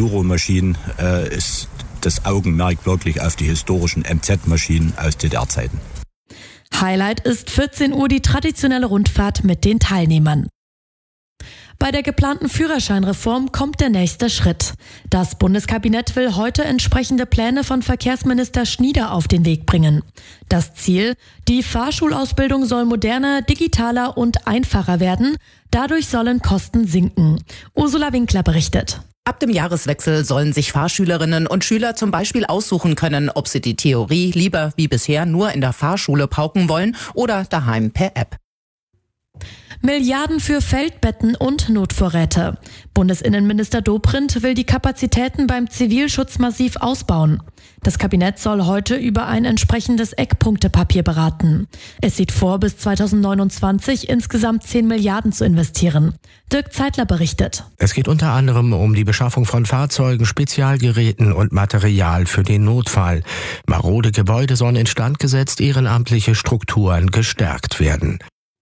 Enduro-Maschinen ist das Augenmerk wirklich auf die historischen MZ-Maschinen aus DDR-Zeiten. Highlight ist 14 Uhr die traditionelle Rundfahrt mit den Teilnehmern. Bei der geplanten Führerscheinreform kommt der nächste Schritt. Das Bundeskabinett will heute entsprechende Pläne von Verkehrsminister Schnieder auf den Weg bringen. Das Ziel: Die Fahrschulausbildung soll moderner, digitaler und einfacher werden. Dadurch sollen Kosten sinken. Ursula Winkler berichtet. Ab dem Jahreswechsel sollen sich Fahrschülerinnen und Schüler zum Beispiel aussuchen können, ob sie die Theorie lieber wie bisher nur in der Fahrschule pauken wollen oder daheim per App. Milliarden für Feldbetten und Notvorräte. Bundesinnenminister Dobrindt will die Kapazitäten beim Zivilschutz massiv ausbauen. Das Kabinett soll heute über ein entsprechendes Eckpunktepapier beraten. Es sieht vor, bis 2029 insgesamt 10 Milliarden zu investieren. Dirk Zeitler berichtet. Es geht unter anderem um die Beschaffung von Fahrzeugen, Spezialgeräten und Material für den Notfall. Marode Gebäude sollen instand gesetzt, ehrenamtliche Strukturen gestärkt werden.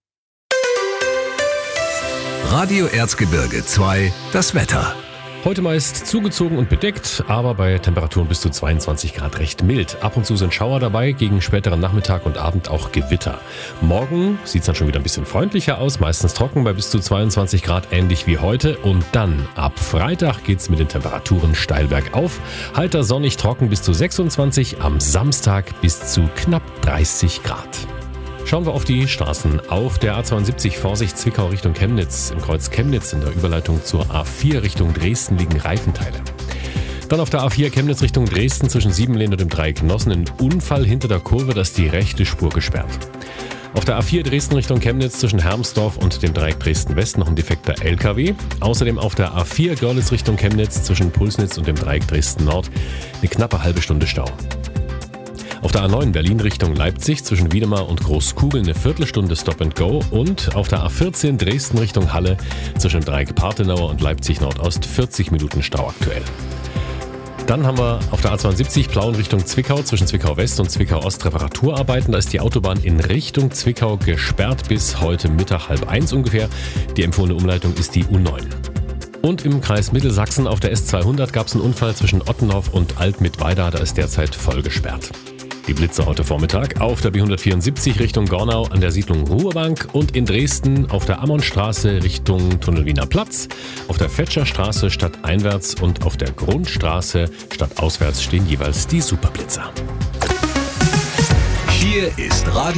Radio Erzgebirge 2, das Wetter. Heute meist zugezogen und bedeckt, aber bei Temperaturen bis zu 22 Grad recht mild. Ab und zu sind Schauer dabei, gegen späteren Nachmittag und Abend auch Gewitter. Morgen sieht es dann schon wieder ein bisschen freundlicher aus, meistens trocken bei bis zu 22 Grad, ähnlich wie heute. Und dann ab Freitag geht's mit den Temperaturen steil bergauf. Heiter sonnig trocken bis zu 26, am Samstag bis zu knapp 30 Grad. Schauen wir auf die Straßen. Auf der A72 Vorsicht Zwickau Richtung Chemnitz. Im Kreuz Chemnitz in der Überleitung zur A4 Richtung Dresden liegen Reifenteile. Dann auf der A4 Chemnitz Richtung Dresden zwischen Siebenlehn und dem Dreieck Nossen ein Unfall hinter der Kurve, da ist die rechte Spur gesperrt. Auf der A4 Dresden Richtung Chemnitz zwischen Hermsdorf und dem Dreieck Dresden-West noch ein defekter LKW. Außerdem auf der A4 Görlitz Richtung Chemnitz zwischen Pulsnitz und dem Dreieck Dresden-Nord eine knappe halbe Stunde Stau. Auf der A9 Berlin Richtung Leipzig zwischen Wiedemar und Großkugel eine Viertelstunde Stop and Go und auf der A14 Dresden Richtung Halle zwischen Dreieck Partenauer und Leipzig Nordost 40 Minuten Stau aktuell. Dann haben wir auf der A72 Plauen Richtung Zwickau zwischen Zwickau West und Zwickau Ost Reparaturarbeiten. Da ist die Autobahn in Richtung Zwickau gesperrt bis heute Mittag 12:30 ungefähr. Die empfohlene Umleitung ist die U9. Und im Kreis Mittelsachsen auf der S200 gab es einen Unfall zwischen Ottenhoff und Alt-Mittweida. Da ist derzeit voll gesperrt. Die Blitze heute Vormittag auf der B174 Richtung Gornau an der Siedlung Ruhebank und in Dresden auf der Ammonstraße Richtung Tunnel Wiener Platz, auf der Fetscherstraße stadteinwärts und auf der Grundstraße stadtauswärts stehen jeweils die Superblitzer. Hier ist Radio